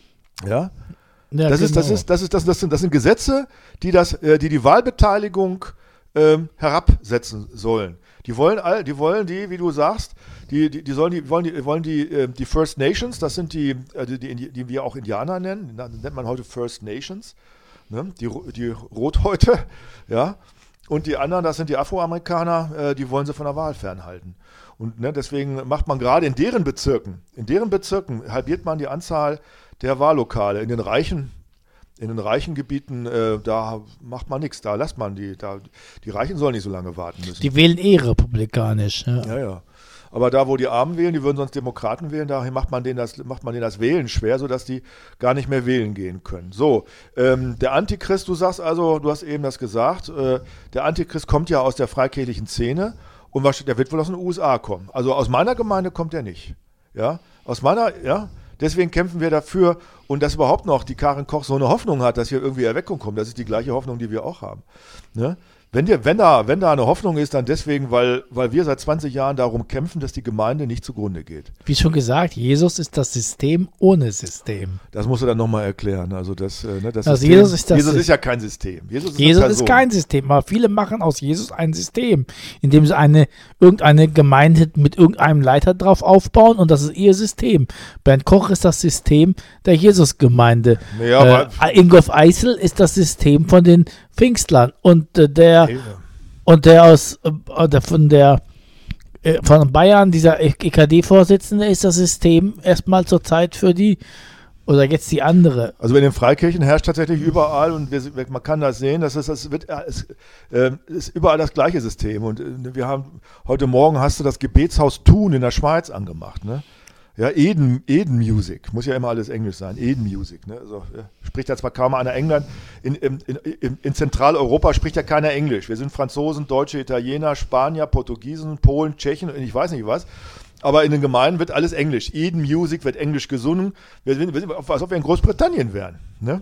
Ja? Ja, Das, ist, das, genau. ist, das, ist, das, das, sind, das sind Gesetze, die, das, äh, die die Wahlbeteiligung ähm, herabsetzen sollen. Die wollen, all, die wollen die, wie du sagst, die, die, die sollen die, wollen die, wollen die, äh, die First Nations, das sind die, äh, die, die, die wir auch Indianer nennen, die nennt man heute First Nations, ne? die, die Rothäute, ja, und die anderen, das sind die Afroamerikaner, äh, die wollen sie von der Wahl fernhalten. Und ne, deswegen macht man gerade in deren Bezirken, in deren Bezirken halbiert man die Anzahl der Wahllokale. In den reichen, in den reichen Gebieten, äh, da macht man nichts, da lässt man die, da, die Reichen sollen nicht so lange warten müssen. Die wählen eh republikanisch. Ja. Ja, ja. Aber da, wo die Armen wählen, die würden sonst Demokraten wählen, daher macht man denen das, macht man denen das Wählen schwer, sodass die gar nicht mehr wählen gehen können. So, ähm, der Antichrist, du sagst also, du hast eben das gesagt, äh, der Antichrist kommt ja aus der freikirchlichen Szene und was, der wird wohl aus den U S A kommen. Also aus meiner Gemeinde kommt er nicht. Ja, aus meiner, ja, deswegen kämpfen wir dafür und dass überhaupt noch die Karin Koch so eine Hoffnung hat, dass hier irgendwie Erweckung kommt. Das ist die gleiche Hoffnung, die wir auch haben. Ne? Wenn, dir, wenn, da, wenn da eine Hoffnung ist, dann deswegen, weil, weil wir seit zwanzig Jahren darum kämpfen, dass die Gemeinde nicht zugrunde geht. Wie schon gesagt, Jesus ist das System ohne System. Das musst du dann nochmal erklären. Also das, äh, ne, das Also System, Jesus ist das Jesus Sy- ist ja kein System. Jesus ist, Jesus eine ist Person. kein System, aber viele machen aus Jesus ein System, indem sie eine irgendeine Gemeinde mit irgendeinem Leiter drauf aufbauen und das ist ihr System. Bernd Koch ist das System der Jesusgemeinde. Ja, aber- äh, Ingolf Eisel ist das System von den Pfingstlern und äh, der Okay. und der aus äh, der, von der äh, von Bayern, dieser E K D-Vorsitzende, ist das System erstmal zurzeit für die oder jetzt die andere. Also in den Freikirchen herrscht tatsächlich überall und wir, man kann das sehen, dass es, das wird, es äh, ist überall das gleiche System und äh, wir haben, heute Morgen hast du das Gebetshaus Thun in der Schweiz angemacht, ne? Ja, Eden, Eden Music, muss ja immer alles Englisch sein, Eden Music, ne? Also, ja, spricht ja zwar kaum einer England, in, in, in, in Zentraleuropa spricht ja keiner Englisch, wir sind Franzosen, Deutsche, Italiener, Spanier, Portugiesen, Polen, Tschechen und ich weiß nicht was. Aber in den Gemeinden wird alles Englisch. Eden Music wird Englisch gesungen. Wir sind, wir sind, als ob wir in Großbritannien wären. Ne?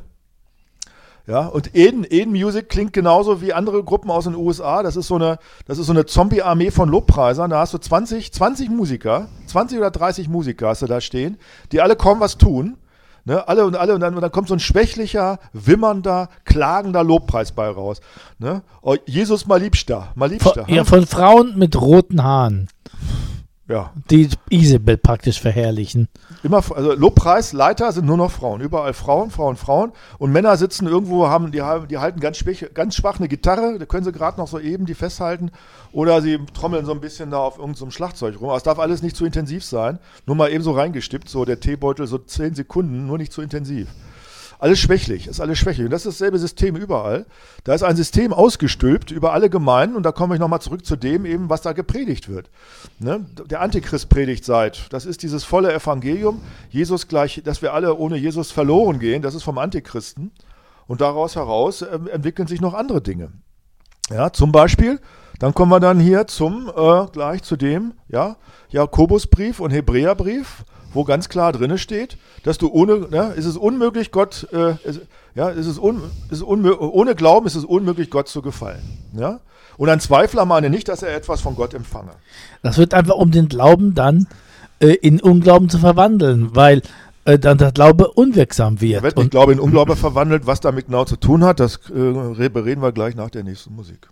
Ja, und Eden, Eden Music klingt genauso wie andere Gruppen aus den U S A. Das ist so eine, das ist so eine Zombie-Armee von Lobpreisern. Da hast du zwanzig, zwanzig Musiker, zwanzig oder dreißig Musiker hast du da stehen, die alle kaum was tun. Ne? Alle und alle und dann, und dann kommt so ein schwächlicher, wimmernder, klagender Lobpreis bei raus. Ne? Oh, Jesus, mal liebster, mal liebster. Von, ja, von Frauen mit roten Haaren. Ja. Die Isabel praktisch verherrlichen. Immer, also Lobpreisleiter sind nur noch Frauen. Überall Frauen, Frauen, Frauen. Und Männer sitzen irgendwo, haben, die, die halten ganz schwach, ganz schwach eine Gitarre, da können sie gerade noch so eben die festhalten. Oder sie trommeln so ein bisschen da auf irgendeinem so Schlagzeug rum. Aber es darf alles nicht zu intensiv sein. Nur mal eben so reingestippt, so der Teebeutel, so zehn Sekunden, nur nicht zu intensiv. Alles schwächlich, ist alles schwächlich. Und das ist dasselbe System überall. Da ist ein System ausgestülpt über alle Gemeinden und da komme ich nochmal zurück zu dem eben, was da gepredigt wird. Ne? Der Antichrist predigt seit, das ist dieses volle Evangelium, Jesus gleich, dass wir alle ohne Jesus verloren gehen, das ist vom Antichristen. Und daraus heraus äh, entwickeln sich noch andere Dinge. Ja, zum Beispiel, dann kommen wir dann hier zum, äh, gleich zu dem, ja, Jakobusbrief und Hebräerbrief, wo ganz klar drin steht, dass du ohne, ne, ist es unmöglich, Gott, äh, ist, ja, ist es un, ist unmö- ohne Glauben ist es unmöglich, Gott zu gefallen. Ja? Und ein Zweifler meine nicht, dass er etwas von Gott empfange. Das wird einfach, um den Glauben dann äh, in Unglauben zu verwandeln, weil äh, dann der Glaube unwirksam wird. Er wird nicht Glaube in Unglaube verwandelt, was damit genau zu tun hat, das äh, bereden wir gleich nach der nächsten Musik.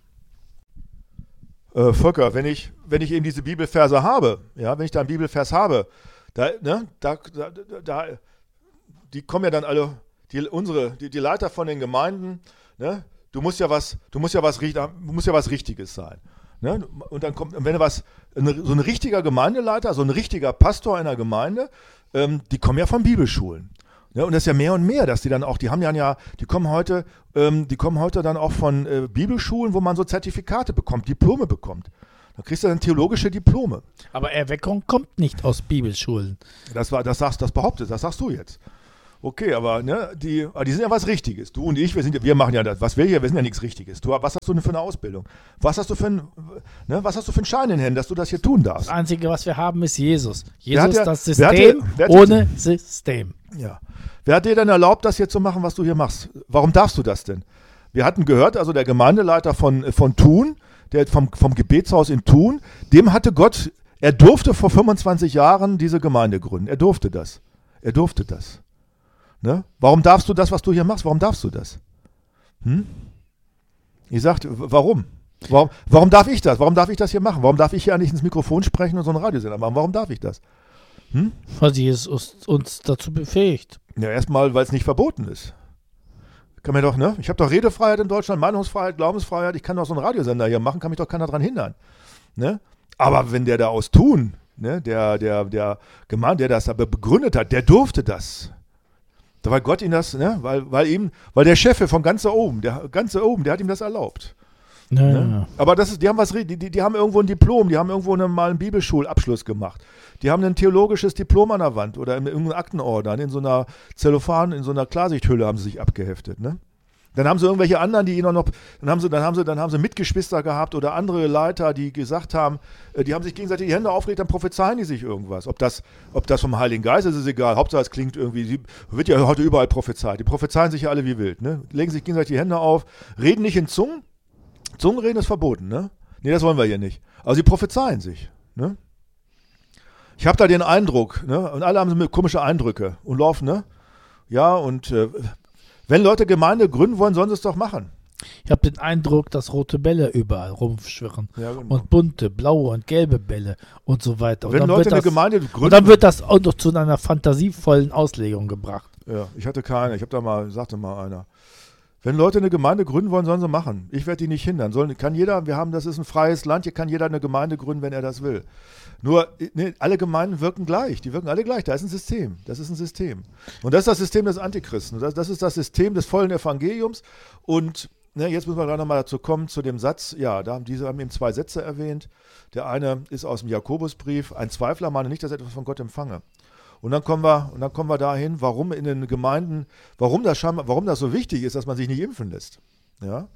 Äh, Volker, wenn ich, wenn ich eben diese Bibelverse habe, ja, wenn ich da einen Bibelvers habe, Da, ne, da, da, da, die kommen ja dann alle, die, unsere, die, die Leiter von den Gemeinden, ne, du musst ja was, du musst ja was, du musst ja was Richtiges sein. Ne? Und dann kommt, wenn du was, so ein richtiger Gemeindeleiter, so ein richtiger Pastor einer Gemeinde, ähm, die kommen ja von Bibelschulen. Ne? Und das ist ja mehr und mehr, dass die dann auch, die haben ja, die kommen heute, ähm, die kommen heute dann auch von äh, Bibelschulen, wo man so Zertifikate bekommt, Diplome bekommt. Da kriegst du dann theologische Diplome. Aber Erweckung kommt nicht aus Bibelschulen. Das war, das sagst, das behauptet, das sagst du jetzt. Okay, aber ne, die, die sind ja was Richtiges. Du und ich, wir sind, wir machen ja das, was wir hier, wir sind ja nichts Richtiges. Du, was hast du denn für eine Ausbildung? Was hast du für ein, ne, was hast du für einen Schein in den Händen, dass du das hier tun darfst? Das Einzige, was wir haben, ist Jesus. Jesus Wer hat dir- das wer hat System dir- wer hat ohne System. Ja. Wer hat dir denn erlaubt, das hier zu machen, was du hier machst? Warum darfst du das denn? Wir hatten gehört, also der Gemeindeleiter von, von Thun, der vom, vom Gebetshaus in Thun, dem hatte Gott, er durfte vor fünfundzwanzig Jahren diese Gemeinde gründen. Er durfte das. Er durfte das. Ne? Warum darfst du das, was du hier machst? Warum darfst du das? Hm? Ich sagte, warum? warum? Warum darf ich das? Warum darf ich das hier machen? Warum darf ich hier nicht ins Mikrofon sprechen und so einen Radiosender machen? Warum darf ich das? Hm? Weil Jesus uns dazu befähigt. Ja, erstmal, weil es nicht verboten ist. Kann mir doch, ne? Ich habe doch Redefreiheit in Deutschland, Meinungsfreiheit, Glaubensfreiheit. Ich kann doch so einen Radiosender hier machen, kann mich doch keiner dran hindern. Ne? Aber wenn der da aus Thun, ne, der, der, der Gemeinde, der das aber begründet hat, der durfte das. Weil Gott ihn das, ne, weil, weil ihm, weil der Chef von ganz da oben, der ganz da oben, der hat ihm das erlaubt. Ja, Ne? ja. Aber das ist, die haben was, die, die, die haben irgendwo ein Diplom, die haben irgendwo eine, mal einen Bibelschulabschluss gemacht. Die haben ein theologisches Diplom an der Wand oder in irgendeinem Aktenordner, in so einer Zellophan, in so einer Klarsichthülle haben sie sich abgeheftet, ne? Dann haben sie irgendwelche anderen, die ihnen noch, dann haben sie, dann haben sie, dann haben sie Mitgeschwister gehabt oder andere Leiter, die gesagt haben, äh, die haben sich gegenseitig die Hände aufgelegt, dann prophezeien die sich irgendwas. Ob das, ob das vom Heiligen Geist ist, ist egal. Hauptsache es klingt irgendwie, sie, wird ja heute überall prophezeit. Die prophezeien sich ja alle wie wild, ne? Legen sich gegenseitig die Hände auf, reden nicht in Zungen. Zungenreden ist verboten, ne? Nee, das wollen wir hier nicht. Aber sie prophezeien sich, ne? Ich habe da den Eindruck, ne? Und alle haben so komische Eindrücke und laufen, ne? Ja, und äh, wenn Leute Gemeinde gründen wollen, sollen sie es doch machen. Ich habe den Eindruck, dass rote Bälle überall rumschwirren. Ja, genau. Und bunte, blaue und gelbe Bälle und so weiter. Und Wenn dann Leute wird eine das, Gemeinde gründen. und dann wird das auch noch zu einer fantasievollen Auslegung gebracht. Ja, ich hatte keine. Ich habe da mal, sagte mal einer. Wenn Leute eine Gemeinde gründen wollen, sollen sie machen. Ich werde die nicht hindern. Sollen, kann jeder, wir haben, das ist ein freies Land, hier kann jeder eine Gemeinde gründen, wenn er das will. Nur, ne, alle Gemeinden wirken gleich. Die wirken alle gleich. Da ist ein System. Das ist ein System. Und das ist das System des Antichristen. Das, das ist das System des vollen Evangeliums. Und ne, jetzt müssen wir gerade nochmal dazu kommen, zu dem Satz. Ja, da haben diese haben eben zwei Sätze erwähnt. Der eine ist aus dem Jakobusbrief. Ein Zweifler meine nicht, dass er etwas von Gott empfange. Und dann kommen wir, und dann kommen wir dahin, warum in den Gemeinden, warum das scheinbar, warum das so wichtig ist, dass man sich nicht impfen lässt. Ja.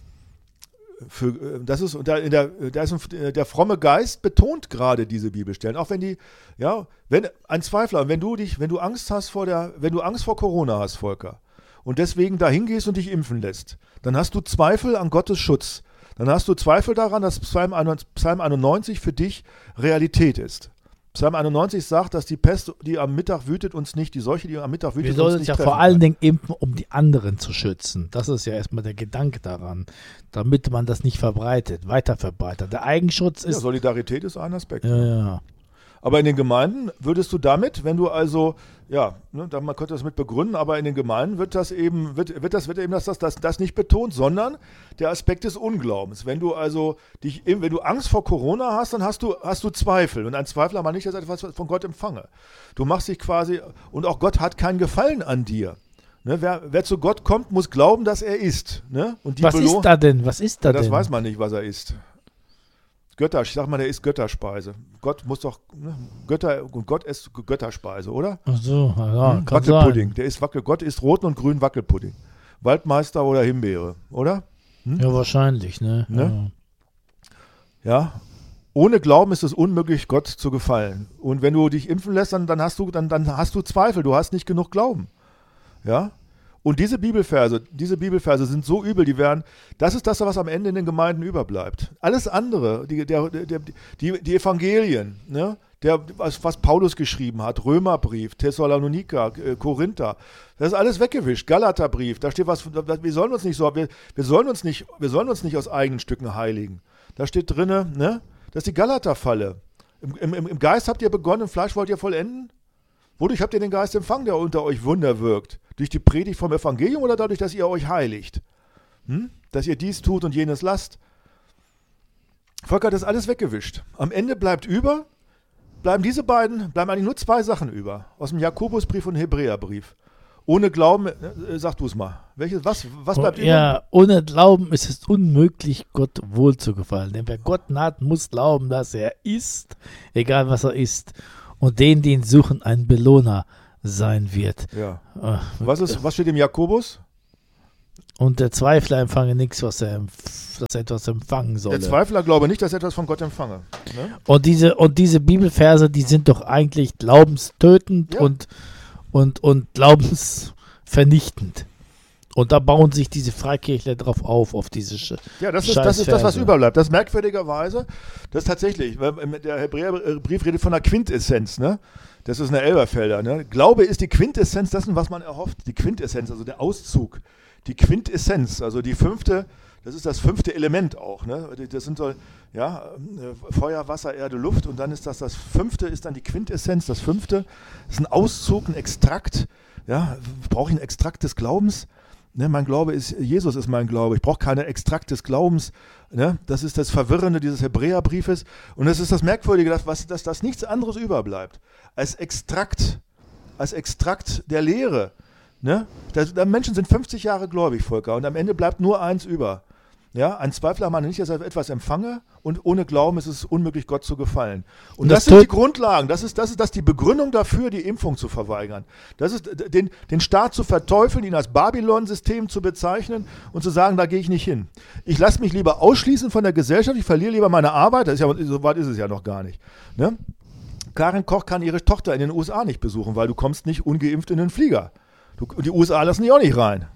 Für, das ist, und da, in der, da ist ein, der fromme Geist betont gerade diese Bibelstellen, auch wenn die, ja, wenn ein Zweifler, wenn du dich, wenn du Angst hast vor der, wenn du Angst vor Corona hast, Volker, und deswegen dahin gehst und dich impfen lässt, dann hast du Zweifel an Gottes Schutz. Dann hast du Zweifel daran, dass Psalm einundneunzig für dich Realität ist. Psalm einundneunzig sagt, dass die Pest, die am Mittag wütet, uns nicht, die Seuche, die am Mittag wütet, Wir sollen uns uns nicht ja treffen vor allen kann. Dingen impfen, um die anderen zu schützen. Das ist ja erstmal der Gedanke daran, damit man das nicht verbreitet, weiter verbreitet. Der Eigenschutz Ja, ist... Solidarität ist ein Aspekt. Ja, ja. Aber in den Gemeinden würdest du damit, wenn du also, ja, ne, da- man könnte das mit begründen, aber in den Gemeinden wird das eben, wird, wird das, wird eben das, das, das, das nicht betont, sondern der Aspekt des Unglaubens. Wenn du also dich, im- wenn du Angst vor Corona hast, dann hast du, hast du Zweifel. Und ein Zweifel aber nicht, dass ich etwas von Gott empfange. Du machst dich quasi, und auch Gott hat keinen Gefallen an dir. Ne, wer, wer zu Gott kommt, muss glauben, dass er ist. Ne? Und die Was Belohnung- ist da denn? Was ist da Ja, das denn? weiß man nicht, was er ist. Götter, ich sag mal, der ist Götterspeise. Gott muss doch, ne, Götter, und Gott ist Götterspeise, oder? Ach so, ja, Hm? kann Wackelpudding, sein. der ist Wackel, Gott ist roten und grünen Wackelpudding. Waldmeister oder Himbeere, oder? Ja, wahrscheinlich, ne? Ne? Ja. Ohne Glauben ist es unmöglich, Gott zu gefallen. Und wenn du dich impfen lässt, dann, dann, hast du, dann, dann hast du Zweifel, du hast nicht genug Glauben. Ja. Und diese Bibelverse, diese Bibelverse sind so übel, die werden, das ist das, was am Ende in den Gemeinden überbleibt. Alles andere, die, der, der, die, die Evangelien, ne? Der, was, was Paulus geschrieben hat, Römerbrief, Thessaloniker, äh, Korinther, das ist alles weggewischt. Galaterbrief, da steht was, wir sollen uns nicht so, wir, wir sollen uns nicht, wir sollen uns nicht aus eigenen Stücken heiligen. Da steht drinne, ne? Das ist die Galaterfalle. Im, im, Im Geist habt ihr begonnen, im Fleisch wollt ihr vollenden? Wodurch habt ihr den Geist empfangen, der unter euch Wunder wirkt? Durch die Predigt vom Evangelium oder dadurch, dass ihr euch heiligt? Hm? Dass ihr dies tut und jenes lasst? Volker hat das alles weggewischt. Am Ende bleibt über, bleiben diese beiden, bleiben eigentlich nur zwei Sachen über. Aus dem Jakobusbrief und dem Hebräerbrief. Ohne Glauben, äh, sag du es mal. Welches, was, was bleibt über? Ja, ohne Glauben ist es unmöglich, Gott wohl zu gefallen. Denn wer Gott naht, muss glauben, dass er ist, egal was er ist. Und denen, die ihn suchen, ein Belohner sein wird. Ja. Äh, Was, ist, was steht im Jakobus? Und der Zweifler empfange nichts, was er, empf- dass er etwas empfangen soll. Der Zweifler glaube nicht, dass er etwas von Gott empfange. Ne? Und diese, und diese Bibelverse, die sind doch eigentlich glaubenstötend Ja. und, und, und glaubensvernichtend. Und da bauen sich diese Freikirchler drauf auf, auf diese Sch Ja, das ist, das ist das, was Scheißverse. überbleibt. Das ist merkwürdigerweise, das ist tatsächlich, weil der Hebräerbrief redet von der Quintessenz, ne? Das ist eine Elberfelder, ne? Glaube ist die Quintessenz dessen, was man erhofft. Die Quintessenz, also der Auszug. Die Quintessenz, also die fünfte, das ist das fünfte Element auch, ne? Das sind so, ja, Feuer, Wasser, Erde, Luft und dann ist das, das fünfte ist dann die Quintessenz, das fünfte ist ein Auszug, ein Extrakt, ja, brauche ich ein Extrakt des Glaubens? Ne, mein Glaube ist, Jesus ist mein Glaube. Ich brauche keine Extrakt des Glaubens. Ne? Das ist das Verwirrende dieses Hebräerbriefes. Und das ist das Merkwürdige, dass, was, dass, dass nichts anderes überbleibt als Extrakt, als Extrakt der Lehre. Ne? Da, da Menschen sind fünfzig Jahre gläubig, Volker, und am Ende bleibt nur eins über. Ja, ein Zweifler meine nicht, dass er etwas empfange, und ohne Glauben ist es unmöglich, Gott zu gefallen. Und, Und das, das sind die tut- Grundlagen, das ist, das ist das die Begründung dafür, die Impfung zu verweigern. Das ist äh, den, den Staat zu verteufeln, ihn als Babylon-System zu bezeichnen und zu sagen, da gehe ich nicht hin. Ich lasse mich lieber ausschließen von der Gesellschaft, ich verliere lieber meine Arbeit, das ist ja, so weit ist es ja noch gar nicht. Ne? Karin Koch kann ihre Tochter in den U S A nicht besuchen, weil du kommst nicht ungeimpft in den Flieger. Du, die U S A lassen die auch nicht rein.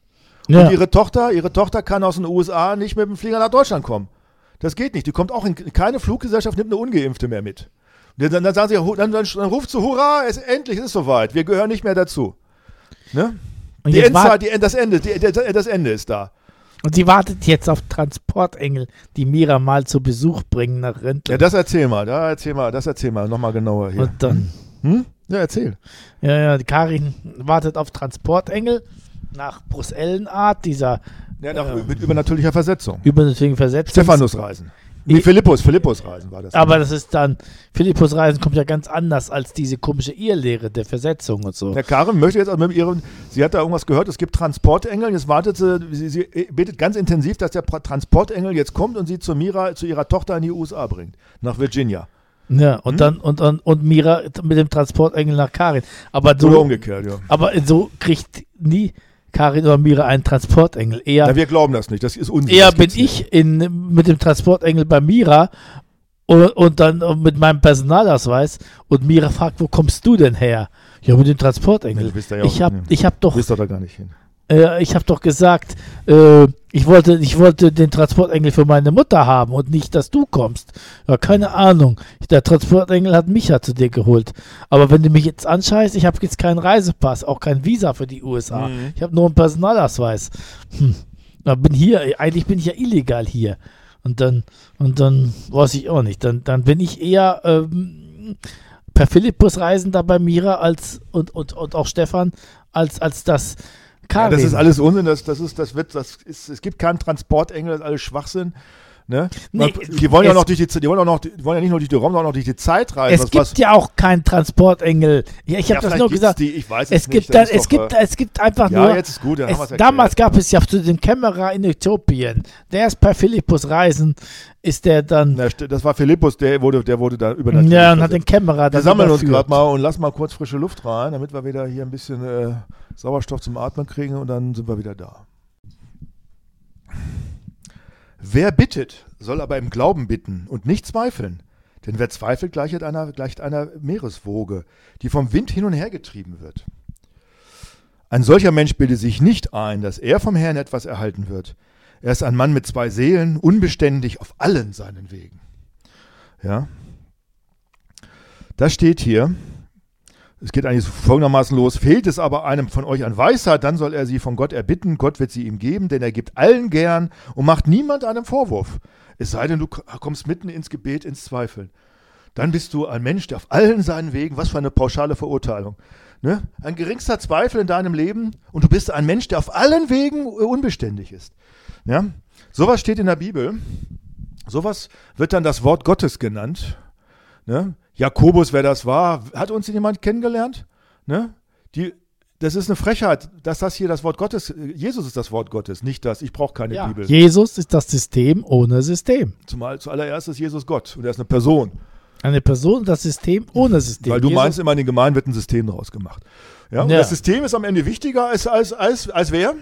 Ja. Und ihre Tochter, ihre Tochter kann aus den U S A nicht mit dem Flieger nach Deutschland kommen. Das geht nicht. Die kommt auch in keine Fluggesellschaft, nimmt eine Ungeimpfte mehr mit. Und dann, dann sagen sie, dann, dann, dann ruft sie, hurra, es, endlich ist es soweit. Wir gehören nicht mehr dazu. Ne? Und Die jetzt Endzeit, wart- die, das, Ende, die, das Ende ist da. Und sie wartet jetzt auf Transportengel, die Mira mal zu Besuch bringen nach Rentler. Ja, das erzähl mal, da erzähl mal, das erzähl mal nochmal genauer hier. Und dann, Hm? Ja, erzähl. ja, ja, die Karin wartet auf Transportengel nach Brusellenart, dieser Ja, nach, äh, mit übernatürlicher Versetzung. übernatürlichen Versetzung. Stephanusreisen. Nee, Ich- Philippus, Philippusreisen war das. Aber das ist dann, Philippus Reisen kommt ja ganz anders als diese komische Irrlehre der Versetzung und so. Der Karin möchte jetzt also mit ihrem, sie hat da irgendwas gehört, es gibt Transportengel, jetzt wartet sie, sie, sie betet ganz intensiv, dass der Transportengel jetzt kommt und sie zu Mira, zu ihrer Tochter in die U S A bringt, nach Virginia. Ja, und Hm? dann, und, und, und Mira mit dem Transportengel nach Karin. Aber Oder so, umgekehrt, ja. aber so kriegt nie Karin oder Mira einen Transportengel. Eher, Na, wir glauben das nicht, das ist Unsinn. eher das bin gibt's nicht. ich in, mit dem Transportengel bei Mira und, und dann mit meinem Personalausweis und Mira fragt, wo kommst du denn her? Ja, mit dem Nee, Transportengel. du bist da ja ich auch- habe nee. ich hab Du doch, bist doch da gar nicht hin. Äh, ich habe doch gesagt, äh, ich wollte, ich wollte den Transportengel für meine Mutter haben und nicht, dass du kommst. Ja, keine Ahnung. Der Transportengel hat mich ja zu dir geholt. Aber wenn du mich jetzt anscheißt, ich habe jetzt keinen Reisepass, auch kein Visa für die U S A. Mhm. Ich habe nur einen Personalausweis. Hm. Na, bin hier, eigentlich bin ich ja illegal hier. Und dann, und dann weiß ich auch nicht. Dann, dann bin ich eher ähm, per Philippus reisender bei Mira als und, und, und auch Stefan als, als das Ja, das ist alles Unsinn, das, das ist, das wird, das ist, es gibt keinen Transportengel, das ist alles Schwachsinn. Ne? Nee, die wollen ja noch durch die, die wollen auch noch, die wollen ja nicht nur durch die Raum, sondern auch noch durch die Zeit reisen. Es was, gibt was, ja auch keinen Transportengel. Ja, ich habe ja, das vielleicht nur gibt's gesagt. Die, ich weiß es, es gibt nicht. dann, das ist es, doch, gibt, äh, es gibt einfach ja, nur. jetzt ist gut, dann haben es, wir's erklärt. damals gab es ja zu dem Kämmerer in Äthiopien. Der ist per Philippus reisen, ist der dann. Na, st- das war Philippus, der wurde, der wurde da übernatürlich Ja, und hat versetzt. den Kämmerer Wir dann sammeln uns überführt. gerade mal und lassen mal kurz frische Luft rein, damit wir wieder hier ein bisschen äh, Sauerstoff zum Atmen kriegen und dann sind wir wieder da. Wer bittet, soll aber im Glauben bitten und nicht zweifeln. Denn wer zweifelt, gleicht einer, gleicht einer Meereswoge, die vom Wind hin und her getrieben wird. Ein solcher Mensch bildet sich nicht ein, dass er vom Herrn etwas erhalten wird. Er ist ein Mann mit zwei Seelen, unbeständig auf allen seinen Wegen. Ja. Das steht hier. Es geht eigentlich folgendermaßen los. Fehlt es aber einem von euch an Weisheit, dann soll er sie von Gott erbitten. Gott wird sie ihm geben, denn er gibt allen gern und macht niemand einen Vorwurf. Es sei denn, du kommst mitten ins Gebet, ins Zweifeln. Dann bist du ein Mensch, der auf allen seinen Wegen, was für eine pauschale Verurteilung, ne? Ein geringster Zweifel in deinem Leben und du bist ein Mensch, der auf allen Wegen unbeständig ist. Ja? Sowas steht in der Bibel. Sowas wird dann das Wort Gottes genannt. Ne? Jakobus, wer das war, hat uns jemand kennengelernt? Ne? Die, das ist eine Frechheit, dass das hier das Wort Gottes, Jesus ist das Wort Gottes, nicht das, ich brauche keine Ja, Bibel. Jesus ist das System ohne System. Zumal zuallererst ist Jesus Gott und er ist eine Person. Eine Person, das System ohne System. Weil du Jesus, meinst immer, in den Gemeinden wird ein System draus gemacht. Ja? Und Ja. das System ist am Ende wichtiger als, als, als, als wer?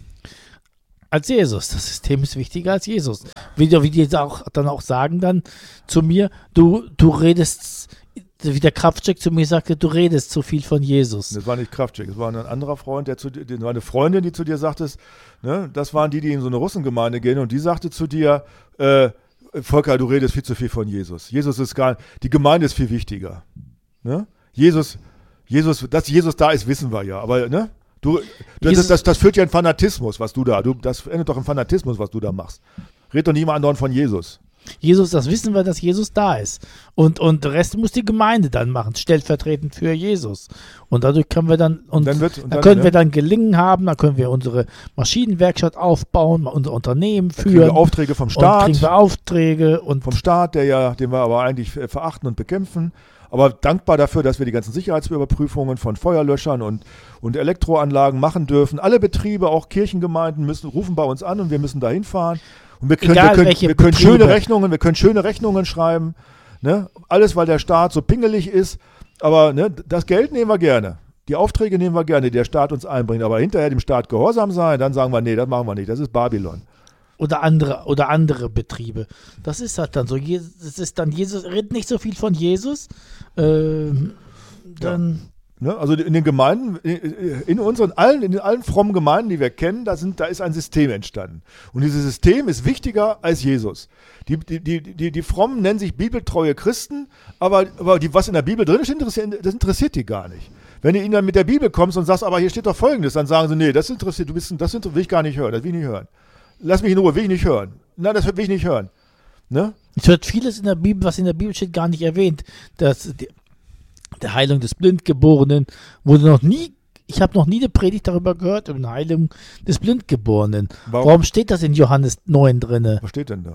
als Jesus. Das System ist wichtiger als Jesus. Wie, die- wie die auch, dann auch sagen dann zu mir, du, du redest, wie der Kraftcheck zu mir sagte, du redest zu viel von Jesus. Das war nicht Kraftcheck, das war ein anderer Freund, der zu dir, das war eine Freundin, die zu dir sagte, ne, das waren die, die in so eine Russengemeinde gehen und die sagte zu dir, äh, Volker, du redest viel zu viel von Jesus. Jesus ist gar, die Gemeinde ist viel wichtiger. Ne? Jesus, Jesus, dass Jesus da ist, wissen wir ja, aber ne? Du, das, Jesus- das, das führt ja in Fanatismus, was du da, du, das endet doch im Fanatismus, was du da machst. Red doch niemand anderen von Jesus. Jesus, das wissen wir, dass Jesus da ist. Und, und der Rest muss die Gemeinde dann machen, stellvertretend für Jesus. Und dadurch können wir dann, und Dann wird- und dann dann, können ja. wir dann Gelingen haben, dann können wir unsere Maschinenwerkstatt aufbauen, unser Unternehmen Da kriegen wir führen. Aufträge vom Und Staat. kriegen wir Aufträge und vom Staat, der ja, den wir aber eigentlich äh, verachten und bekämpfen. Aber dankbar dafür, dass wir die ganzen Sicherheitsüberprüfungen von Feuerlöschern und, und Elektroanlagen machen dürfen. Alle Betriebe, auch Kirchengemeinden, müssen, rufen bei uns an und wir müssen da hinfahren. Und wir können, Egal, wir können, welche wir können Betriebe. schöne Rechnungen, wir können schöne Rechnungen schreiben. Ne? Alles, weil der Staat so pingelig ist. Aber ne, das Geld nehmen wir gerne. Die Aufträge nehmen wir gerne, die der Staat uns einbringt. Aber hinterher dem Staat gehorsam sein, dann sagen wir, nee, das machen wir nicht. Das ist Babylon. oder andere oder andere Betriebe. Das ist halt dann so. Es ist dann Jesus, redet nicht so viel von Jesus. Ähm, dann Ne? Also in den Gemeinden, in unseren allen, in den allen frommen Gemeinden, die wir kennen, da, sind, da ist ein System entstanden. Und dieses System ist wichtiger als Jesus. Die, die, die, die, die Frommen nennen sich bibeltreue Christen, aber, aber die, was in der Bibel drin ist, interessiert, das interessiert die gar nicht. Wenn du ihnen dann mit der Bibel kommst und sagst, aber hier steht doch Folgendes, dann sagen sie, nee, das interessiert, du bist, das will ich gar nicht hören, das will ich nicht hören. Lass mich in Ruhe, will ich nicht hören. Nein, das will ich nicht hören. Ne? es wird vieles in der Bibel, was in der Bibel steht, gar nicht erwähnt. Das, die, der Heilung des Blindgeborenen wurde noch nie, ich habe noch nie eine Predigt darüber gehört, über eine Heilung des Blindgeborenen. Warum? Warum steht das in Johannes neun drinne? Was steht denn da?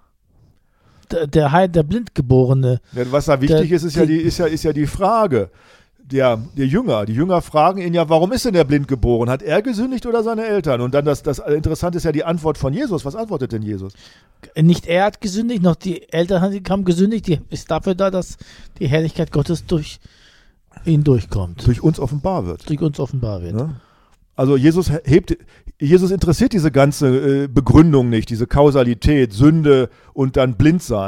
Der, der, Heil, der Blindgeborene. Ja, was da wichtig Der- ist, ist ja, die, ist, ja, ist ja die Frage der, der Jünger. Die Jünger fragen ihn ja, warum ist denn der blind geboren? Hat er gesündigt oder seine Eltern? Und dann das, das Interessante ist ja die Antwort von Jesus. Was antwortet denn Jesus? Nicht er hat gesündigt, noch die Eltern haben gesündigt. Die ist dafür da, dass die Herrlichkeit Gottes durch ihn durchkommt, Durch uns offenbar wird. durch uns offenbar wird. Ne? Also Jesus hebt, Jesus interessiert diese ganze äh, Begründung nicht, diese Kausalität, Sünde und dann blind sein.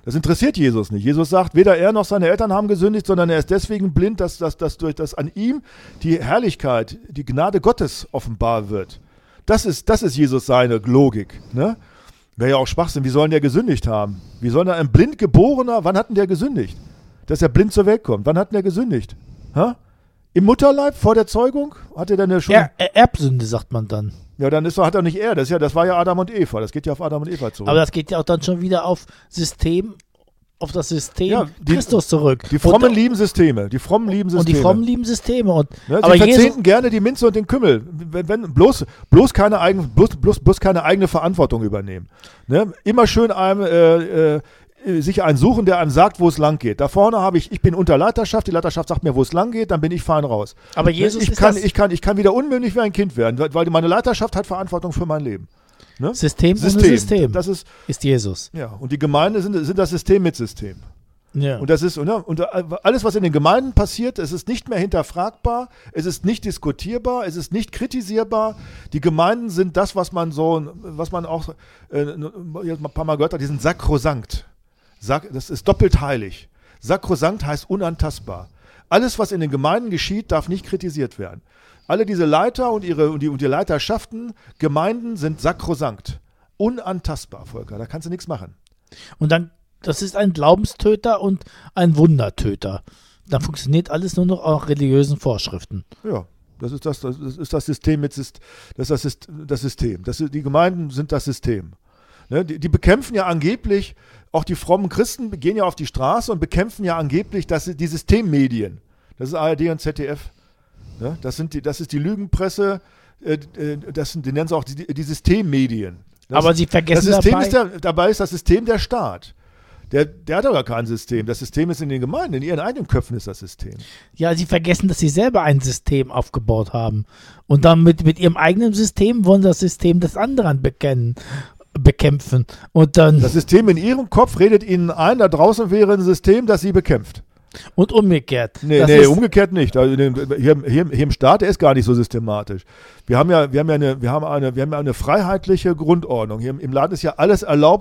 Das interessiert Jesus nicht. Jesus sagt, weder er noch seine Eltern haben gesündigt, sondern er ist deswegen blind, dass, dass, dass durch das an ihm die Herrlichkeit, die Gnade Gottes offenbar wird. Das ist, das ist Jesus seine Logik. Ne? Wäre ja auch Schwachsinn. Wie soll denn der gesündigt haben? Wie soll denn ein blind geborener, wann hat denn der gesündigt? Dass er blind zur Welt kommt. Wann hat denn der gesündigt? Ha? Im Mutterleib, vor der Zeugung? Hat er denn schon... Er, er, Erbsünde, sagt man dann. Ja, dann ist, hat er nicht er. Das, ist ja, das war ja Adam und Eva. Das geht ja auf Adam und Eva zurück. Aber das geht ja auch dann schon wieder auf System, auf das System ja, die, Christus zurück. Die frommen und, lieben Systeme. Die frommen lieben Systeme. Und die frommen lieben Systeme. Und, ja, sie aber verzehnten Jesus, gerne die Minze und den Kümmel. Wenn, wenn, bloß, bloß, keine eigen, bloß, bloß, bloß keine eigene Verantwortung übernehmen. Ne? Immer schön einem... Äh, äh, sich einen suchen, der einem sagt, wo es lang geht. Da vorne habe ich, ich bin unter Leiterschaft, die Leiterschaft sagt mir, wo es lang geht, dann bin ich fein raus. Aber Jesus ich ist kann, das ich kann, ich kann wieder unmündig wie ein Kind werden, weil meine Leiterschaft hat Verantwortung für mein Leben. Ne? System, System ohne System. Das ist, ist Jesus. Ja, und die Gemeinden sind, sind das System mit System. Ja. Und das ist, und alles, was in den Gemeinden passiert, es ist nicht mehr hinterfragbar, es ist nicht diskutierbar, es ist nicht kritisierbar. Die Gemeinden sind das, was man so, was man auch äh, jetzt mal ein paar Mal gehört hat, die sind sakrosankt. Das ist doppelt heilig. Sakrosankt heißt unantastbar. Alles, was in den Gemeinden geschieht, darf nicht kritisiert werden. Alle diese Leiter und ihre und die, und die Leiterschaften, Gemeinden sind sakrosankt. Unantastbar, Volker. Da kannst du nichts machen. Und dann, das ist ein Glaubenstöter und ein Wundertöter. Dann funktioniert alles nur noch auf religiösen Vorschriften. Ja, das ist das, das ist das System mit das ist das, das System. Das, die Gemeinden sind das System. Ne, die, die bekämpfen ja angeblich, auch die frommen Christen gehen ja auf die Straße und bekämpfen ja angeblich das, die Systemmedien. Das ist A R D und Z D F. Ne, das, sind die, das ist die Lügenpresse, äh, das sind, die nennen sie auch die, die Systemmedien. Das, aber sie vergessen das System dabei, ist der, dabei ist das System der Staat. Der, der hat aber kein System. Das System ist in den Gemeinden, in ihren eigenen Köpfen ist das System. Ja, sie vergessen, dass sie selber ein System aufgebaut haben. Und dann mit, mit ihrem eigenen System wollen das System des anderen bekennen. bekämpfen und dann... Das System in ihrem Kopf redet ihnen ein, da draußen wäre ein System, das sie bekämpft. Und umgekehrt. Nee, das nee ist, umgekehrt nicht. Also hier, hier, hier im Staat, der ist gar nicht so systematisch. Wir haben ja, wir haben ja eine, wir haben eine, wir haben ja eine freiheitliche Grundordnung. Hier im, im Land ist ja alles erlaubt,